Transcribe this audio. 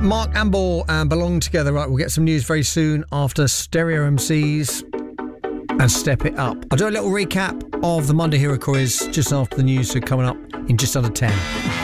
Mark Amble and Belong Together. Right, we'll get some news very soon after Stereo MCs and Step It Up. I'll do a little recap of the Monday Hero quiz just after the news, so coming up in just under 10.